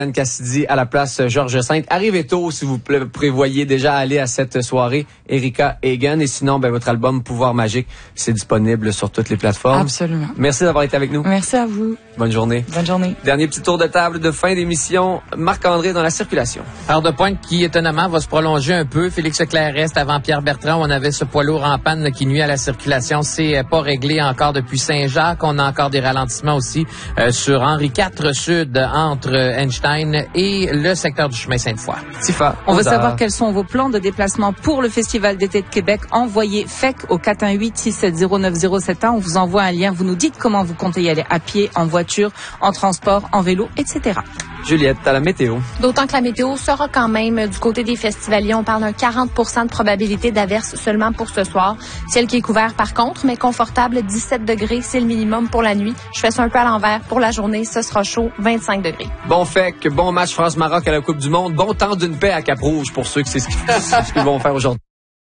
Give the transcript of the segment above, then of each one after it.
Cassidy à la place Georges V. Arrivez tôt si vous prévoyez déjà aller à cette soirée, Erika Egan. Et sinon, votre album Pouvoir magique, c'est disponible sur toutes les plateformes. Absolument. Merci d'avoir été avec nous. Merci à vous. Bonne journée. Bonne journée. Dernier petit tour de table de fin d'émission. Marc-André dans la circulation. Heure de pointe qui, étonnamment, va se prolonger un peu. Félix Leclerc reste avant Pierre Bertrand. On avait ce poids lourd en panne qui nuit à la circulation. C'est pas réglé encore depuis Saint-Jacques. On a encore des ralentissements aussi sur Henri IV Sud entre Einstein et le secteur du chemin Sainte-Foy. Tifa. On veut savoir quels sont vos plans de déplacement pour le Festival d'été de Québec. Envoyez FEC au 418-670-9071. On vous envoie un lien. Vous nous dites comment vous comptez y aller à pied, en voiture, en transport, en vélo, etc. Juliette, à la météo. D'autant que la météo sera quand même du côté des festivaliers. On parle d'un 40% de probabilité d'averse seulement pour ce soir. Ciel qui est couvert par contre, mais confortable, 17 degrés, c'est le minimum pour la nuit. Je fais ça un peu à l'envers. Pour la journée, ce sera chaud, 25 degrés. Bon FEC, bon match France-Maroc à la Coupe du Monde. Bon temps d'une paix à Cap-Rouge pour ceux que c'est ce qu'ils vont faire aujourd'hui.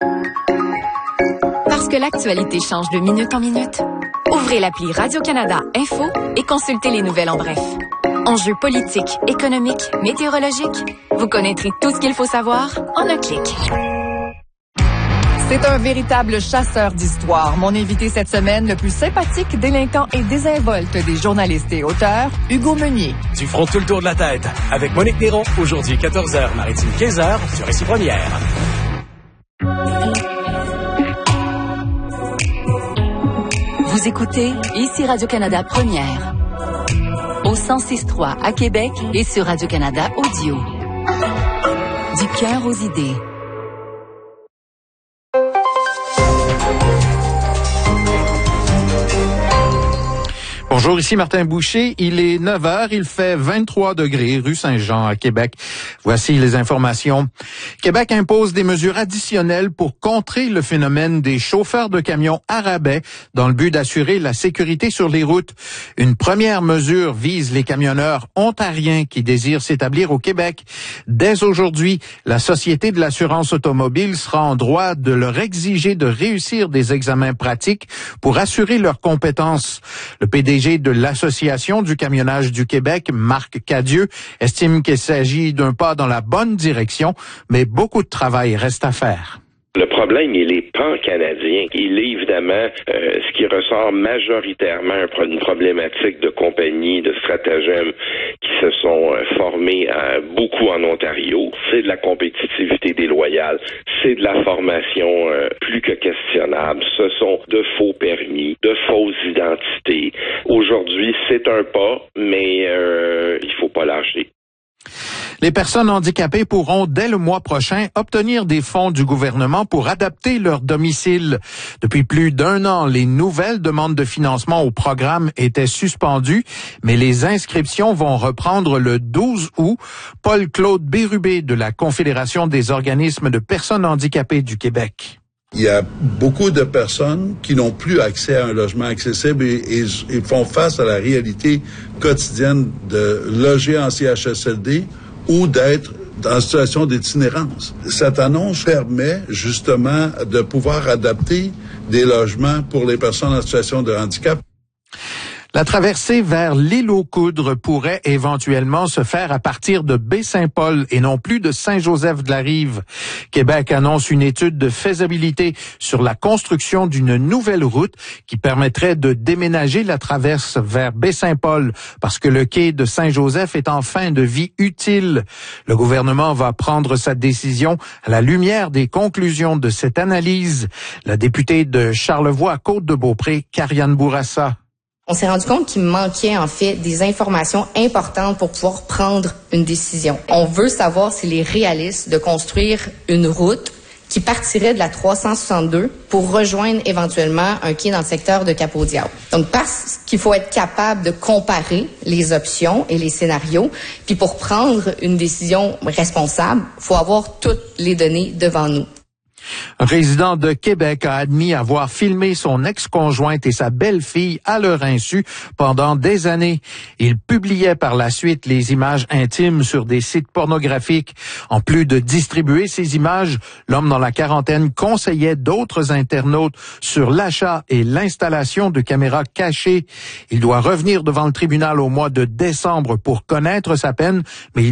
Parce que l'actualité change de minute en minute, ouvrez l'appli Radio-Canada Info et consultez les nouvelles en bref. Enjeux politiques, économiques, météorologiques. Vous connaîtrez tout ce qu'il faut savoir en un clic. C'est un véritable chasseur d'histoire. Mon invité cette semaine, le plus sympathique, délinquant et désinvolte des journalistes et auteurs, Hugo Meunier. Tu feras tout le tour de la tête avec Monique Néron, aujourd'hui 14h, Maritime 15h, sur Récit Première. Vous écoutez ici Radio-Canada Première. Au 106.3 à Québec et sur Radio-Canada Audio. Du cœur aux idées. Bonjour, ici Martin Boucher. Il est 9h, il fait 23 degrés rue Saint-Jean à Québec. Voici les informations. Québec impose des mesures additionnelles pour contrer le phénomène des chauffeurs de camions à rabais dans le but d'assurer la sécurité sur les routes. Une première mesure vise les camionneurs ontariens qui désirent s'établir au Québec. Dès aujourd'hui, la Société de l'assurance automobile sera en droit de leur exiger de réussir des examens pratiques pour assurer leurs compétences. Le PDG de l'Association du camionnage du Québec, Marc Cadieux, estime qu'il s'agit d'un pas dans la bonne direction, mais beaucoup de travail reste à faire. Le problème, il est pan-canadien. Il est évidemment ce qui ressort majoritairement une problématique de compagnies, de stratagèmes qui se sont formés beaucoup en Ontario. C'est de la compétitivité déloyale, c'est de la formation plus que questionnable. Ce sont de faux permis, de fausses identités. Aujourd'hui, c'est un pas, mais il faut pas lâcher. Les personnes handicapées pourront, dès le mois prochain, obtenir des fonds du gouvernement pour adapter leur domicile. Depuis plus d'1 an, les nouvelles demandes de financement au programme étaient suspendues, mais les inscriptions vont reprendre le 12 août. Paul-Claude Bérubé de la Confédération des organismes de personnes handicapées du Québec. Il y a beaucoup de personnes qui n'ont plus accès à un logement accessible et font face à la réalité quotidienne de loger en CHSLD ou d'être en situation d'itinérance. Cette annonce permet justement de pouvoir adapter des logements pour les personnes en situation de handicap. La traversée vers l'île aux Coudres pourrait éventuellement se faire à partir de Baie-Saint-Paul et non plus de Saint-Joseph-de-la-Rive. Québec annonce une étude de faisabilité sur la construction d'une nouvelle route qui permettrait de déménager la traverse vers Baie-Saint-Paul parce que le quai de Saint-Joseph est en fin de vie utile. Le gouvernement va prendre sa décision à la lumière des conclusions de cette analyse. La députée de Charlevoix-Côte-de-Beaupré, Karianne Bourassa. On s'est rendu compte qu'il manquait en fait des informations importantes pour pouvoir prendre une décision. On veut savoir s'il est réaliste de construire une route qui partirait de la 362 pour rejoindre éventuellement un quai dans le secteur de Cap-au-Diable. Donc parce qu'il faut être capable de comparer les options et les scénarios, puis pour prendre une décision responsable, il faut avoir toutes les données devant nous. Un résident de Québec a admis avoir filmé son ex-conjointe et sa belle-fille à leur insu pendant des années. Il publiait par la suite les images intimes sur des sites pornographiques. En plus de distribuer ces images, l'homme dans la quarantaine conseillait d'autres internautes sur l'achat et l'installation de caméras cachées. Il doit revenir devant le tribunal au mois de décembre pour connaître sa peine, mais